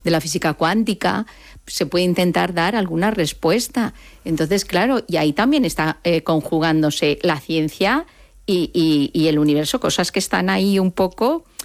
de la física cuántica, se puede intentar dar alguna respuesta. Entonces, claro, y ahí también está conjugándose la ciencia y el universo, cosas que están ahí un poco